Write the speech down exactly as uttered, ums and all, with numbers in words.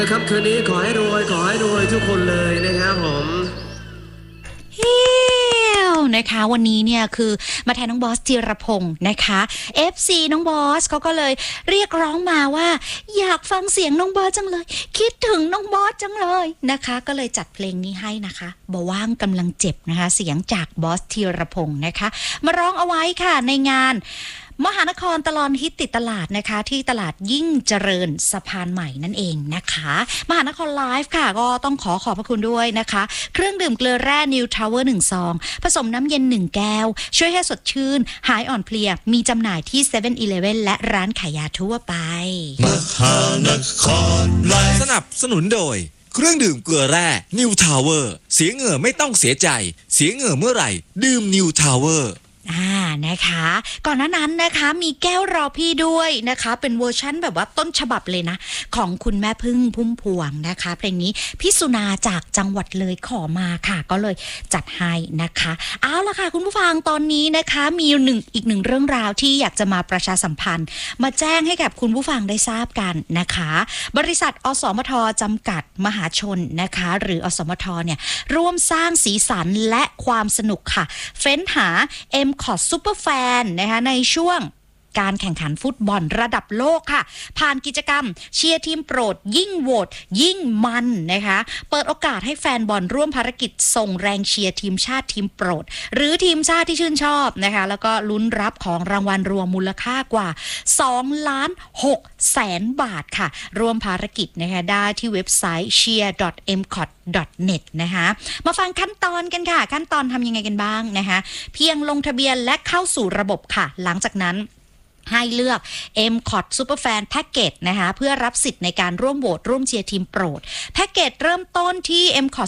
ครับคืนนี้ขอให้รวยขอให้รวยทุกคนเลยนะครับผมเฮียวนะคะวันนี้เนี่ยคือมาแทนน้องบอสจิรพงศ์นะคะ เอฟ ซี น้องบอสเขาก็เลยเรียกร้องมาว่าอยากฟังเสียงน้องบอสจังเลยคิดถึงน้องบอสจังเลยนะคะก็เลยจัดเพลงนี้ให้นะคะบ่ว่างกำลังเจ็บนะคะเสียงจากบอสจิรพงศ์นะคะมาร้องเอาไว้ค่ะในงานมหานครตลอดฮิตติดตลาดนะคะที่ตลาดยิ่งเจริญสะพานใหม่นั่นเองนะคะมหานครไลฟ์ค่ะก็ต้องขอขอบพระคุณด้วยนะคะเครื่องดื่มเกลือแร่ New Tower หนึ่งซองผสมน้ำเย็นหนึ่งแก้วช่วยให้สดชื่นหายอ่อนเพลียมีจำหน่ายที่เซเว่น อีเลฟเว่น และร้านขายยาทั่วไปมหานครไลฟ์สนับสนุนโดยเครื่องดื่มเกลือแร่ New Tower เสียเหงื่อไม่ต้องเสียใจเสียเหงื่อเมื่อไหร่ดื่ม New Tower อ่านะคะก่อนหน้านั้นนะคะมีแก้วรอพี่ด้วยนะคะเป็นเวอร์ชั่นแบบว่าต้นฉบับเลยนะของคุณแม่พึ่งพุ่มพวงนะคะเพลงนี้พี่สุนาจากจังหวัดเลยขอมาค่ะก็เลยจัดให้นะคะเอาล่ะค่ะคุณผู้ฟังตอนนี้นะคะมีหนึ่งอีกหนึ่งเรื่องราวที่อยากจะมาประชาสัมพันธ์มาแจ้งให้กับคุณผู้ฟังได้ทราบกันนะคะบริษัทอสมทจำกัดมหาชนนะคะหรืออสมทเนี่ยร่วมสร้างสีสันและความสนุกค่ะเฟ้นหา Mคอร์ดซูเปอร์แฟนนะคะในช่วงการแข่งขันฟุตบอลระดับโลกค่ะผ่านกิจกรรมเชียร์ทีมโปรดยิ่งโหวตยิ่งมันนะคะเปิดโอกาสให้แฟนบอลร่วมภารกิจส่งแรงเชียร์ทีมชาติทีมโปรดหรือทีมชาติที่ชื่นชอบนะคะแล้วก็ลุ้นรับของรางวัลรวมมูลค่ากว่าสองล้านหกแสนบาทค่ะร่วมภารกิจนะคะได้ที่เว็บไซต์ เชียร์ ดอท เอ็ม คอร์ด ดอท เน็ต นะคะมาฟังขั้นตอนกันค่ะขั้นตอนทำยังไงกันบ้างนะคะเพียงลงทะเบียนและเข้าสู่ระบบค่ะหลังจากนั้นให้เลือก M คอร์ด Superfan Package นะคะเพื่อรับสิทธิ์ในการร่วมโหวตร่วมเชียร์ทีมโปรดแพ็กเกจเริ่มต้นที่ M คอร์ด